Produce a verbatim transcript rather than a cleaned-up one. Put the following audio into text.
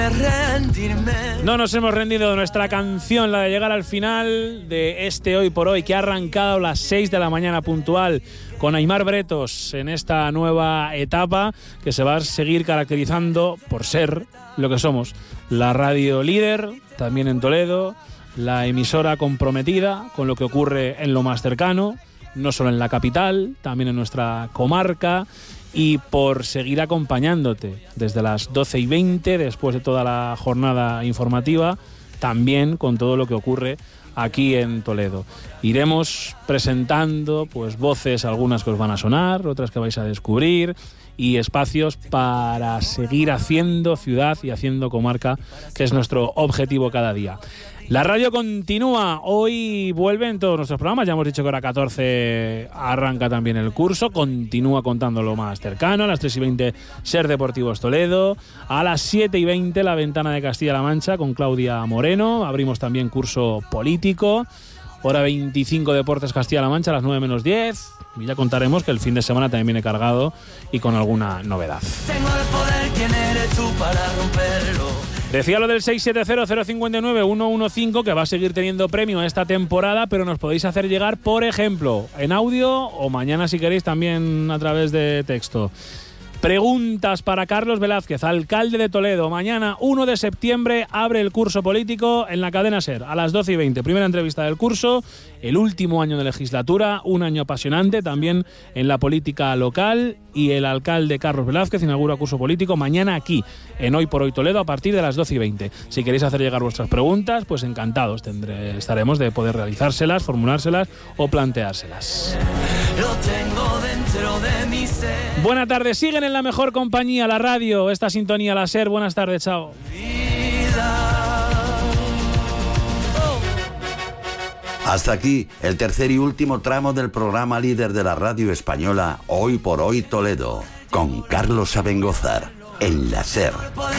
No nos hemos rendido de nuestra canción, la de llegar al final de este Hoy por Hoy, que ha arrancado a las seis de la mañana puntual con Aimar Bretos en esta nueva etapa que se va a seguir caracterizando por ser lo que somos, la radio líder, también en Toledo, la emisora comprometida con lo que ocurre en lo más cercano, no solo en la capital, también en nuestra comarca, y por seguir acompañándote desde las doce y veinte, después de toda la jornada informativa, también con todo lo que ocurre aquí en Toledo. Iremos presentando pues voces, algunas que os van a sonar, otras que vais a descubrir, y espacios para seguir haciendo ciudad y haciendo comarca, que es nuestro objetivo cada día. La radio continúa, hoy vuelven todos nuestros programas, ya hemos dicho que hora catorce arranca también el curso, continúa contando lo más cercano, a las tres y veinte Ser Deportivos Toledo, a las siete y veinte La Ventana de Castilla-La Mancha con Claudia Moreno, abrimos también curso político, hora veinticinco Deportes Castilla-La Mancha a las nueve menos diez, y ya contaremos que el fin de semana también viene cargado y con alguna novedad. Tengo el poder, ¿quién eres tú para romperlo? Decía lo del seis siete cero cero cinco nueve uno uno cinco, que va a seguir teniendo premio esta temporada, pero nos podéis hacer llegar, por ejemplo, en audio o mañana si queréis también a través de texto. Preguntas para Carlos Velázquez, alcalde de Toledo. Mañana, uno de septiembre, abre el curso político en la cadena SER a las doce y veinte. Primera entrevista del curso, el último año de legislatura, un año apasionante también en la política local, y el alcalde Carlos Velázquez inaugura curso político mañana aquí, en Hoy por Hoy Toledo, a partir de las doce y veinte. Si queréis hacer llegar vuestras preguntas, pues encantados tendré, estaremos de poder realizárselas, formulárselas o planteárselas. Lo tengo dentro de mi ser. Buenas tardes, siguen en la mejor compañía, la radio, esta sintonía, la SER. Buenas tardes, chao. Hasta aquí el tercer y último tramo del programa líder de la radio española Hoy por Hoy Toledo, con Carlos Abengozar, en la SER.